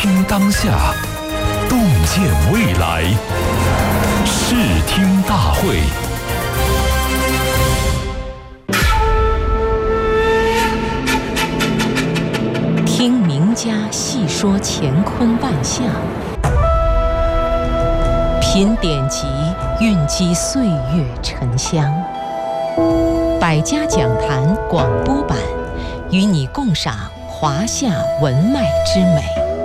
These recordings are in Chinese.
听当下，洞见未来。视听大会。 听名家细说乾坤万象，品典籍蕴积岁月沉香。百家讲坛广播版，与你共赏华夏文脉之美。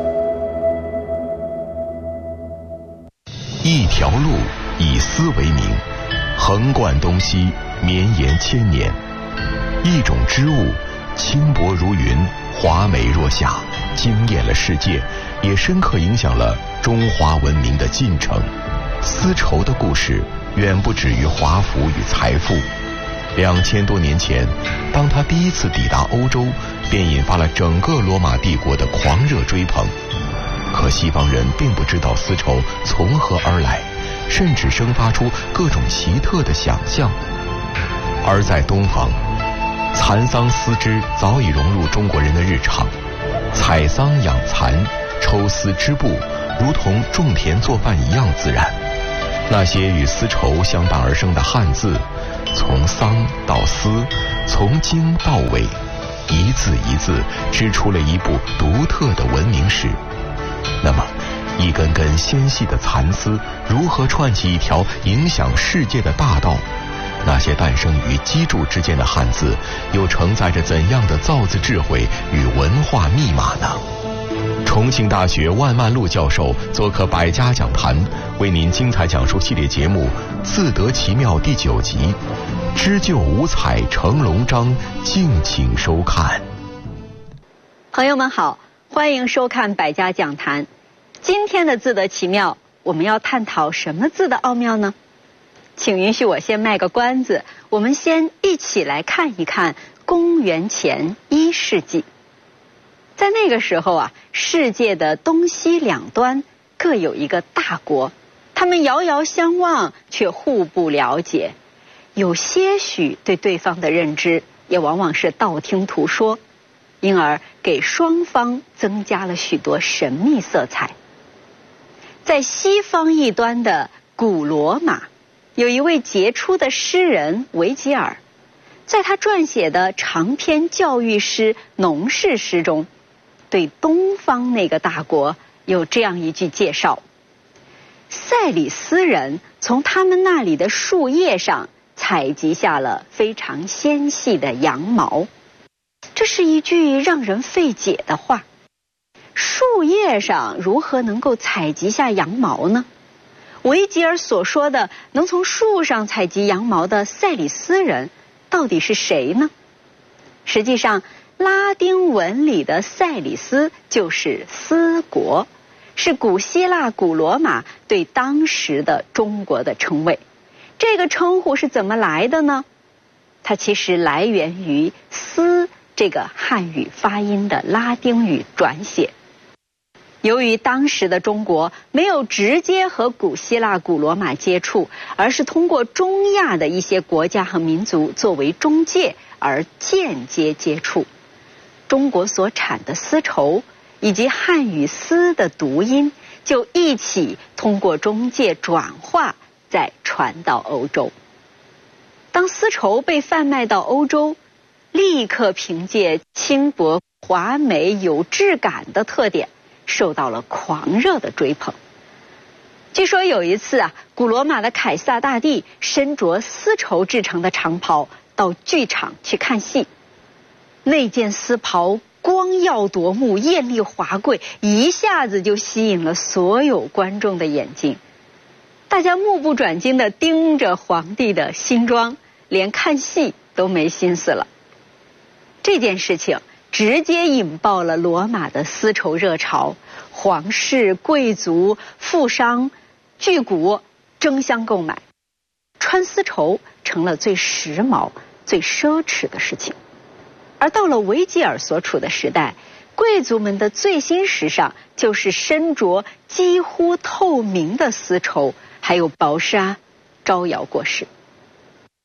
一条路以丝为名，横贯东西，绵延千年。一种织物，轻薄如云，华美若夏，惊艳了世界，也深刻影响了中华文明的进程。丝绸的故事远不止于华服与财富。2000多年前，当它第一次抵达欧洲，便引发了整个罗马帝国的狂热追捧。可西方人并不知道丝绸从何而来，甚至生发出各种奇特的想象。而在东方，蚕桑丝织早已融入中国人的日常，采桑养蚕，抽丝织布，如同种田做饭一样自然。那些与丝绸相伴而生的汉字，从桑到丝，从经到纬，一字一字织出了一部独特的文明史。那么，一根根纤细的蚕丝如何串起一条影响世界的大道？那些诞生于机杼之间的汉字，又承载着怎样的造字智慧与文化密码呢？重庆大学万曼璐教授做客百家讲坛，为您精彩讲述系列节目《自得其妙》第9集，织就五彩成龙章，敬请收看。 朋友们好，欢迎收看百家讲坛。今天的自得其妙，我们要探讨什么字的奥妙呢？请允许我先卖个关子，我们先一起来看一看公元前1世纪。在那个时候啊，世界的东西两端各有一个大国，他们遥遥相望，却互不了解，有些许对对方的认知，也往往是道听途说，因而给双方增加了许多神秘色彩。在西方一端的古罗马，有一位杰出的诗人维吉尔，在他撰写的长篇教育诗《农事诗》中，对东方那个大国有这样一句介绍：塞里斯人从他们那里的树叶上采集下了非常纤细的羊毛。这是一句让人费解的话。树叶上如何能够采集下羊毛呢？维吉尔所说的能从树上采集羊毛的塞里斯人到底是谁呢？实际上，拉丁文里的塞里斯就是丝国，是古希腊古罗马对当时的中国的称谓。这个称呼是怎么来的呢？它其实来源于丝这个汉语发音的拉丁语转写。由于当时的中国没有直接和古希腊古罗马接触，而是通过中亚的一些国家和民族作为中介而间接接触，中国所产的丝绸以及汉语丝的读音就一起通过中介转化，再传到欧洲。当丝绸被贩卖到欧洲，立刻凭借轻薄、华美、有质感的特点，受到了狂热的追捧。据说有一次啊，古罗马的凯撒大帝身着丝绸制成的长袍到剧场去看戏，那件丝袍光耀夺目，艳丽华贵，一下子就吸引了所有观众的眼睛。大家目不转睛地盯着皇帝的新装，连看戏都没心思了。这件事情直接引爆了罗马的丝绸热潮，皇室、贵族、富商、巨贾争相购买，穿丝绸成了最时髦、最奢侈的事情。而到了维吉尔所处的时代，贵族们的最新时尚就是身着几乎透明的丝绸，还有薄纱，招摇过市。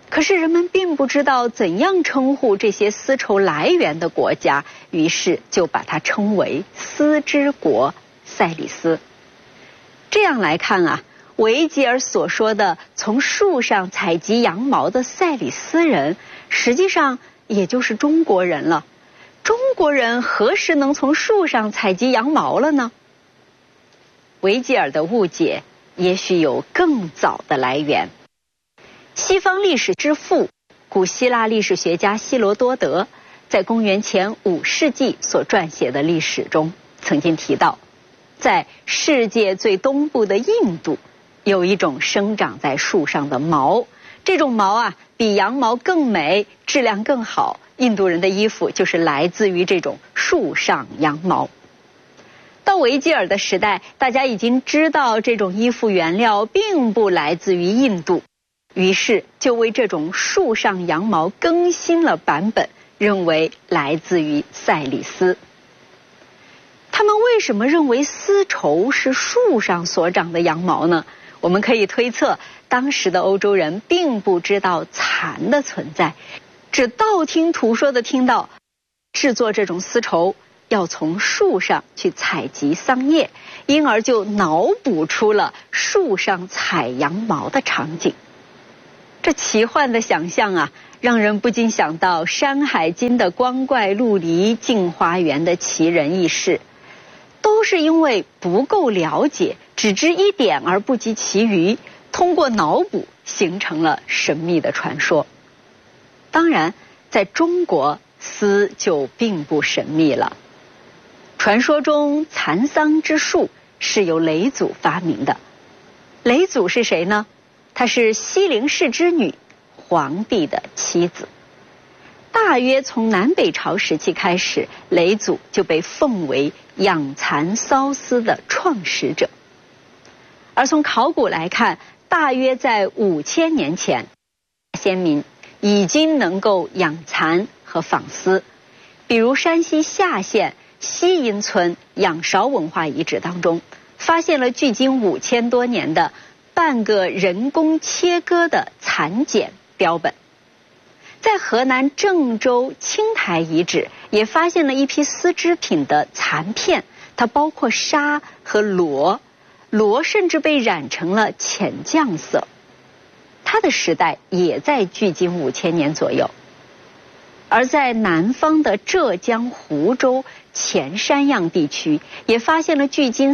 可是人们并不知道怎样称呼这些丝绸来源的国家，于是就把它称为丝之国塞里斯。这样来看啊，维吉尔所说的从树上采集羊毛的塞里斯人，实际上也就是中国人了。中国人何时能从树上采集羊毛了呢？维吉尔的误解也许有更早的来源。西方历史之父、古希腊历史学家希罗多德在公元前5世纪所撰写的历史中曾经提到，在世界最东部的印度，有一种生长在树上的毛，这种毛啊比羊毛更美，质量更好。印度人的衣服就是来自于这种树上羊毛。到维吉尔的时代，大家已经知道这种衣服原料并不来自于印度，于是就为这种树上羊毛更新了版本，认为来自于塞里斯。他们为什么认为丝绸是树上所长的羊毛呢？我们可以推测，当时的欧洲人并不知道蚕的存在，只道听途说的听到制作这种丝绸要从树上去采集桑叶，因而就脑补出了树上采羊毛的场景。这奇幻的想象啊，让人不禁想到《山海经》的光怪陆离、镜花缘的奇人异事，都是因为不够了解，只知一点而不及其余，通过脑补形成了神秘的传说。当然，在中国，丝就并不神秘了。传说中，蚕桑之术是由嫘祖发明的。嫘祖是谁呢？她是西陵氏之女，皇帝的妻子。大约从南北朝时期开始，嫘祖就被奉为养蚕缫丝的创始者。而从考古来看，大约在5000年前，先民已经能够养蚕和纺丝。比如山西夏县西阴村仰韶文化遗址当中，发现了距今5000多年的半个人工切割的蚕茧标本。在河南郑州青台遗址也发现了一批丝织品的残片，它包括纱和罗，罗甚至被染成了浅酱色。它的时代也在距今5000年左右。而在南方的浙江湖州前山样地区，也发现了距今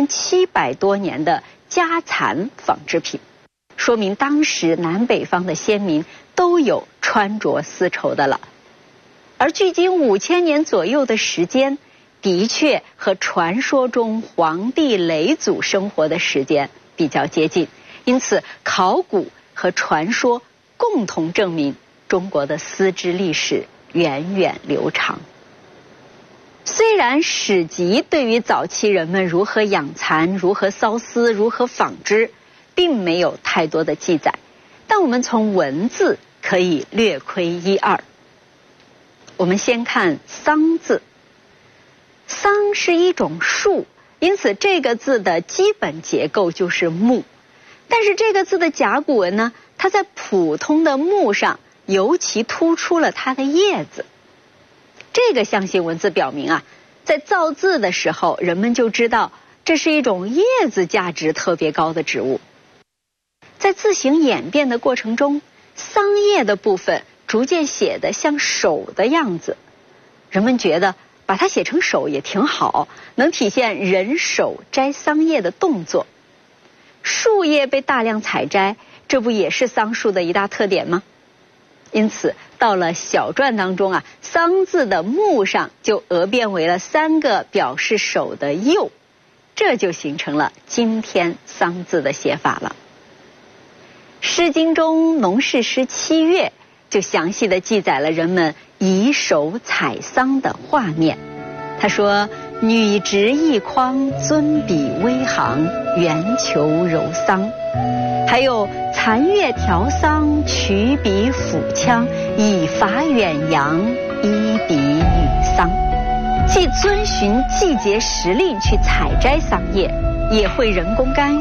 4700多年的家蚕纺织品，说明当时南北方的先民都有穿着丝绸的了。而距今5000年左右的时间，的确和传说中皇帝嫘祖生活的时间比较接近，因此考古和传说共同证明中国的丝织历史源远流长。虽然史籍对于早期人们如何养蚕、如何缫丝、如何纺织并没有太多的记载，但我们从文字可以略窥一二。我们先看桑字，桑是一种树，因此这个字的基本结构就是木。但是这个字的甲骨文呢，它在普通的木上尤其突出了它的叶子。这个象形文字表明啊，在造字的时候，人们就知道这是一种叶子价值特别高的植物。在字形演变的过程中，桑叶的部分逐渐写得像手的样子，人们觉得把它写成手也挺好，能体现人手摘桑叶的动作。树叶被大量采摘，这不也是桑树的一大特点吗？因此到了小篆当中啊，桑字的木上就额变为了3个表示手的右，这就形成了今天桑字的写法了。诗经中农事诗7月就详细的记载了人们以手采桑的画面。他说，女执一筐，尊笔微行，圆球揉桑。还有残月调桑，取笔抚枪，以法远扬，依笔女桑。既遵循季节时令去采摘桑叶，也会人工干预，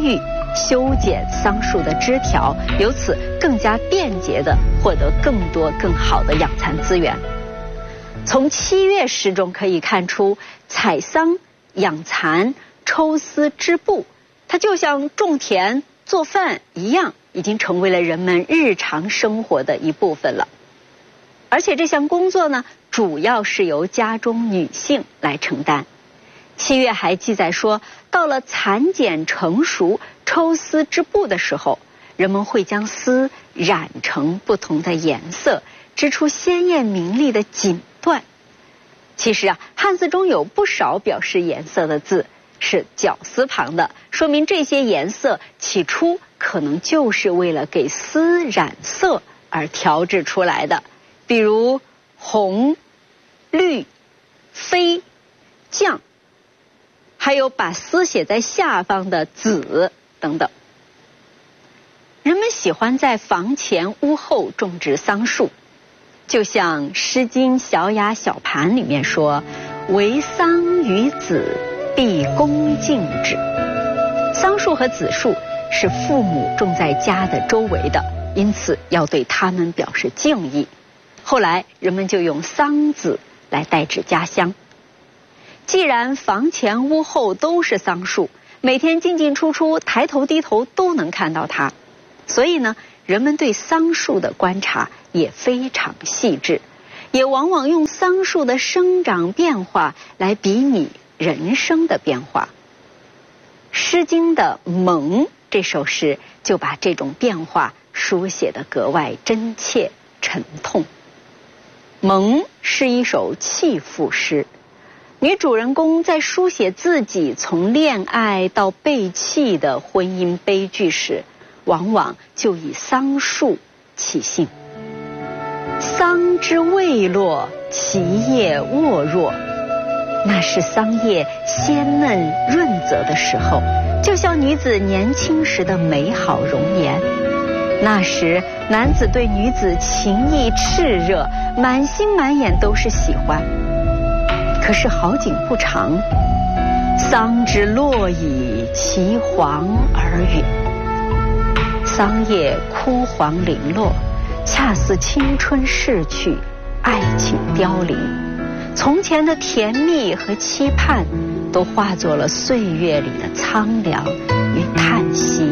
修剪桑树的枝条，由此更加便捷地获得更多更好的养蚕资源。从七月诗中可以看出，采桑、养蚕、抽丝织布，它就像种田、做饭一样，已经成为了人们日常生活的一部分了。而且这项工作呢，主要是由家中女性来承担。七月还记载说，到了蚕茧成熟、抽丝织布的时候，人们会将丝染成不同的颜色，织出鲜艳明丽的锦缎。其实汉字中有不少表示颜色的字是绞丝旁的，说明这些颜色起初可能就是为了给丝染色而调制出来的，比如红、绿、绯、绛，还有把丝写在下方的紫等等。人们喜欢在房前屋后种植桑树，就像《诗经·小雅·小盘》里面说：“惟桑与子，必恭敬之。”桑树和子树是父母种在家的周围的，因此要对他们表示敬意。后来人们就用桑子来代指家乡。既然房前屋后都是桑树，每天进进出出、抬头低头都能看到它，所以呢，人们对桑树的观察也非常细致，也往往用桑树的生长变化来比拟人生的变化。《诗经》的《蒙》这首诗就把这种变化书写得格外真切沉痛。《蒙》是一首弃妇诗，女主人公在书写自己从恋爱到被弃的婚姻悲剧时，往往就以桑树起兴。桑之未落，其叶沃若，那是桑叶鲜嫩润泽的时候，就像女子年轻时的美好容颜。那时男子对女子情意炽热，满心满眼都是喜欢。可是好景不长，桑之落矣，其黄而陨。桑叶枯黄零落，恰似青春逝去，爱情凋零。从前的甜蜜和期盼，都化作了岁月里的苍凉与叹息。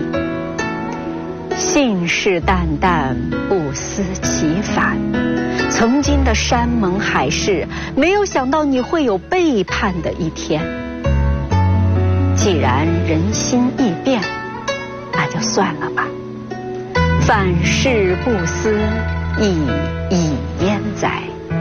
信誓旦旦，不思其反。曾经的山盟海誓，没有想到你会有背叛的一天。既然人心易变，那就算了吧。反事不思，亦焉哉？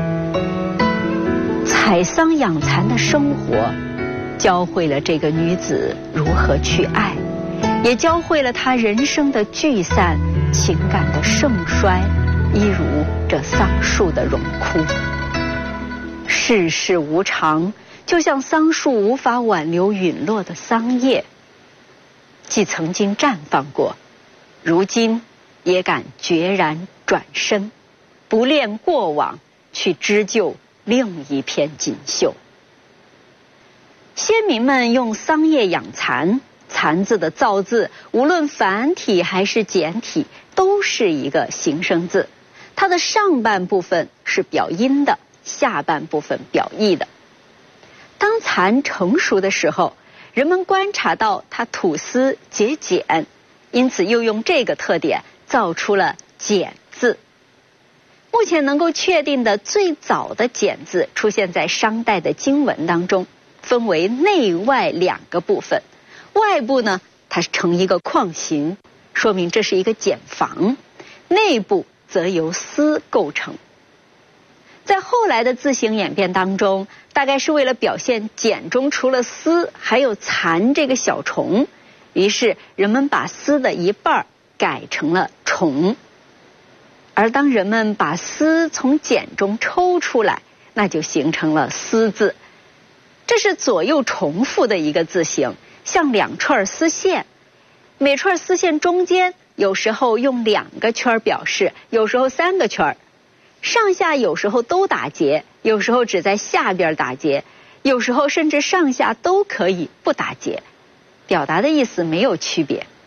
采桑养蚕的生活，教会了这个女子如何去爱，也教会了她人生的聚散、情感的盛衰，一如这桑树的荣枯。世事无常，就像桑树无法挽留陨落的桑叶，既曾经绽放过，如今也敢决然转身，不恋过往，去织就另一片锦绣。先民们用桑叶养蚕，蚕字的造字，无论繁体还是简体，都是一个形声字。它的上半部分是表音的，下半部分表意的。当蚕成熟的时候，人们观察到它吐丝结茧，因此又用这个特点造出了茧字。目前能够确定的最早的茧字出现在商代的经文当中，分为内外两个部分。外部呢，它是呈一个框形，说明这是一个茧房；内部则由丝构成。在后来的字形演变当中，大概是为了表现茧中除了丝还有蚕这个小虫，于是人们把丝的一半改成了虫。而当人们把丝从茧中抽出来，那就形成了丝字。这是左右重复的一个字形，像两串丝线，每串丝线中间有时候用2个圈表示，有时候3个圈，上下有时候都打结，有时候只在下边打结，有时候甚至上下都可以不打结，表达的意思没有区别。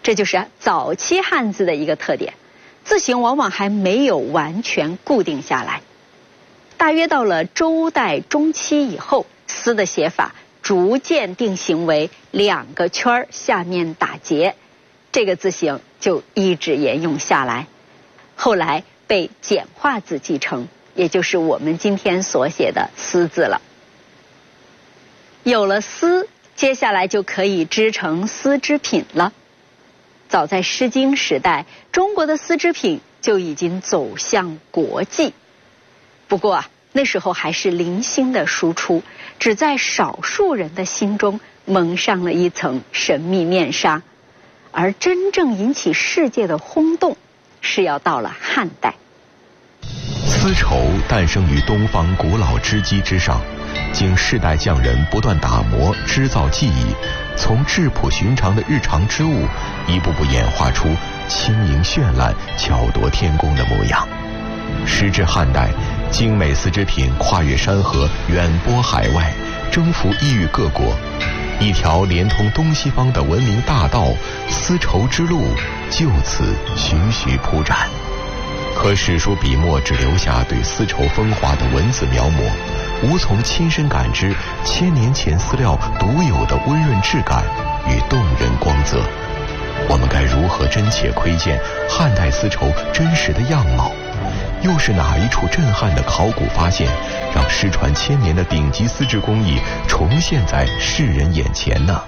这就是早期汉字的一个特点，字形往往还没有完全固定下来。大约到了周代中期以后，丝的写法逐渐定型为2个圈下面打结，这个字形就一直沿用下来，后来被简化字继承，也就是我们今天所写的丝字了。有了丝，接下来就可以织成丝织品了。早在《诗经》时代，中国的丝织品就已经走向国际。不过那时候还是零星的输出，只在少数人的心中蒙上了一层神秘面纱。而真正引起世界的轰动，是要到了汉代。 丝绸诞生于东方古老织机之上，经世代匠人不断打磨织造技艺，从质朴寻常的日常织物一步步演化出轻盈绚烂、巧夺天工的模样。时至汉代，精美丝织品跨越山河，远播海外，征服异域各国。一条连通东西方的文明大道——丝绸之路，就此徐徐铺展。可史书笔墨只留下对丝绸风华的文字描摹，无从亲身感知1000年前丝料独有的温润质感与动人光泽。我们该如何真切窥见汉代丝绸真实的样貌？又是哪一处震撼的考古发现，让失传1000年的顶级丝织工艺重现在世人眼前呢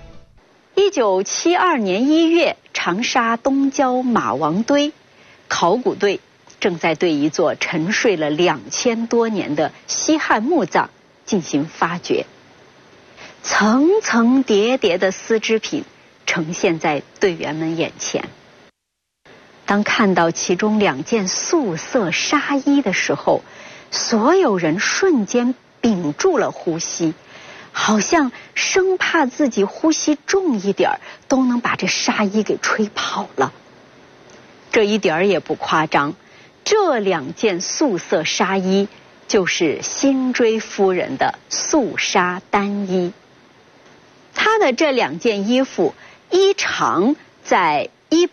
？1972年1月，长沙东郊马王堆考古队正在对一座沉睡了2000多年的西汉墓葬进行发掘。层层叠叠的丝织品呈现在队员们眼前。当看到其中2件素色纱衣的时候，所有人瞬间屏住了呼吸，好像生怕自己呼吸重一点都能把这纱衣给吹跑了。这一点也不夸张，这2件素色纱衣就是辛追夫人的素纱单衣。她的这2件衣服，衣长在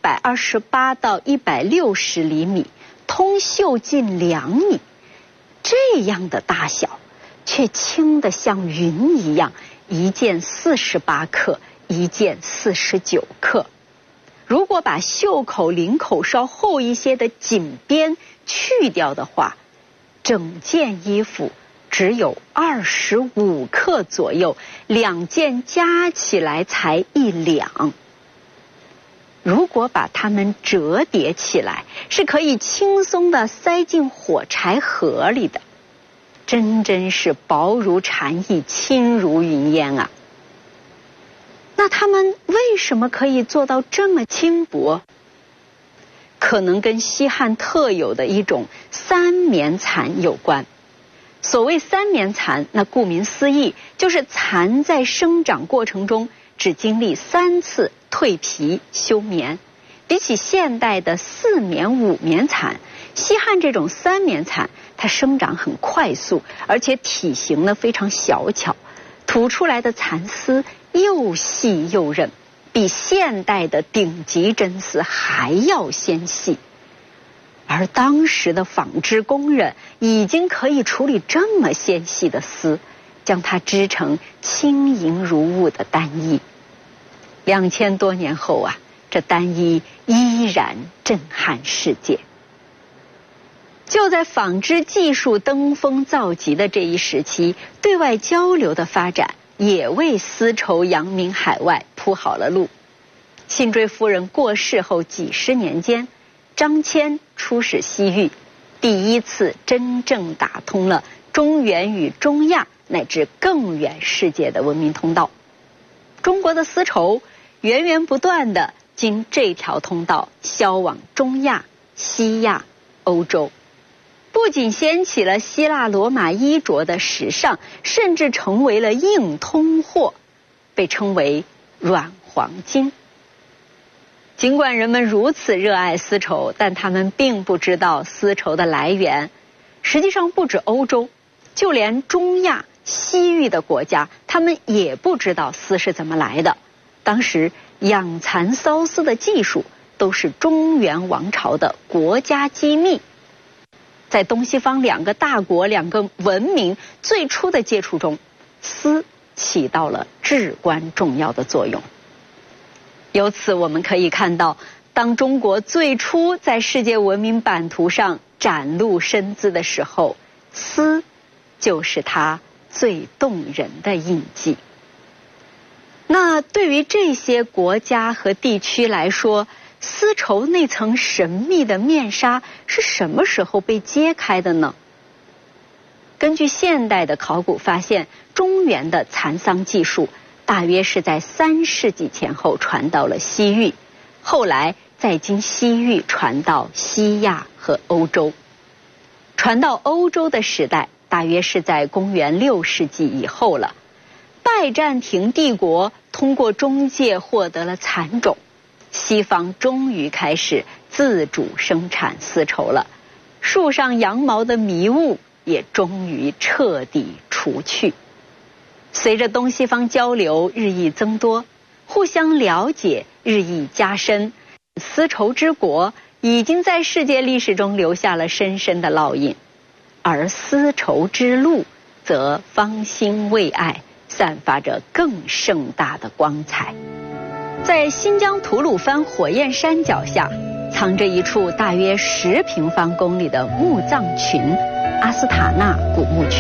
128到160厘米，通袖近2米，这样的大小，却轻得像云一样，一件48克，一件49克。如果把袖口、领口稍厚一些的紧边去掉的话，整件衣服只有25克左右，2件加起来才1两。如果把它们折叠起来，是可以轻松地塞进火柴盒里的，真是薄如蝉翼，轻如云烟啊！那它们为什么可以做到这么轻薄？可能跟西汉特有的一种3棉蚕有关。所谓3棉蚕，那顾名思义，就是蚕在生长过程中只经历3次蜕皮休眠。比起现代的4棉5棉蚕，西汉这种3棉蚕，它生长很快速，而且体型呢非常小巧，吐出来的蚕丝又细又韧，比现代的顶级真丝还要纤细。而当时的纺织工人已经可以处理这么纤细的丝，将它织成轻盈如雾的单衣。2000多年后啊，这单衣依然震撼世界。就在纺织技术登峰造极的这一时期，对外交流的发展也为丝绸扬名海外铺好了路。辛追夫人过世后几十年间，张骞出使西域，第一次真正打通了中原与中亚乃至更远世界的文明通道。中国的丝绸源源不断地经这条通道销往中亚、西亚、欧洲，不仅掀起了希腊罗马衣着的时尚，甚至成为了硬通货，被称为软黄金。尽管人们如此热爱丝绸，但他们并不知道丝绸的来源。实际上不止欧洲，就连中亚、西域的国家，他们也不知道丝是怎么来的。 当时养蚕缫丝的技术都是中原王朝的国家机密。在东西方两个大国、两个文明最初的接触中，丝起到了至关重要的作用。由此我们可以看到，当中国最初在世界文明版图上展露身姿的时候，丝就是它最动人的印记。那对于这些国家和地区来说，丝绸那层神秘的面纱是什么时候被揭开的呢？根据现代的考古发现，中原的蚕桑技术大约是在3世纪前后传到了西域，后来再经西域传到西亚和欧洲。传到欧洲的时代大约是在公元6世纪以后了。拜占庭帝国通过中介获得了蚕种，西方终于开始自主生产丝绸了，树上羊毛的迷雾也终于彻底除去。随着东西方交流日益增多，互相了解日益加深，丝绸之国已经在世界历史中留下了深深的烙印，而丝绸之路则方兴未艾，散发着更盛大的光彩。在新疆吐鲁番火焰山脚下，藏着一处大约10平方公里的墓葬群——阿斯塔纳古墓群。